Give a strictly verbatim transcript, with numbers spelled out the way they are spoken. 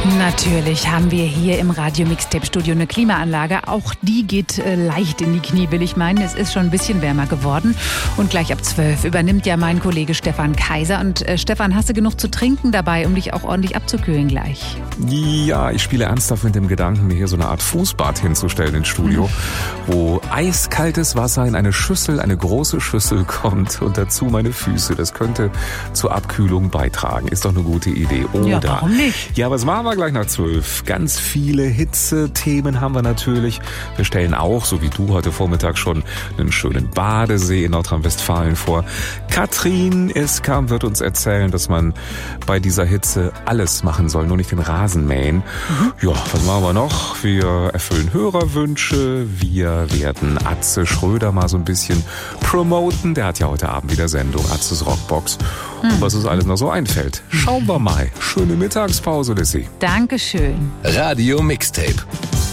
Natürlich haben wir hier im Radio-Mixtape-Studio eine Klimaanlage. Auch die geht äh, leicht in die Knie, will ich meinen. Es ist schon ein bisschen wärmer geworden. Und gleich ab zwölf übernimmt ja mein Kollege Stefan Kaiser. Und äh, Stefan, hast du genug zu trinken dabei, um dich auch ordentlich abzukühlen gleich? Ja, ich spiele ernsthaft mit dem Gedanken, mir hier so eine Art Fußbad hinzustellen ins Studio, mhm. wo eiskaltes Wasser in eine Schüssel, eine große Schüssel kommt und dazu meine Füße. Das könnte zur Abkühlung beitragen. Ist doch eine gute Idee. Oder? Ja, warum nicht? Ja, was machen wir gleich nach zwölf? Ganz viele Hitze-Themen haben wir natürlich. Wir stellen auch, so wie du heute Vormittag schon, einen schönen Badesee in Nordrhein-Westfalen vor. Katrin Iskamp wird uns erzählen, dass man bei dieser Hitze alles machen soll, nur nicht den Rasen mähen. Mhm. Ja, was machen wir noch? Wir erfüllen Hörerwünsche. Wir werden Atze Schröder mal so ein bisschen promoten. Der hat ja heute Abend wieder Sendung, Atzes Rockbox. Mhm. Und was uns alles noch so einfällt. Schauen wir mal. Schöne Mittagspause, Lissy. Dankeschön. Radio Mixtape.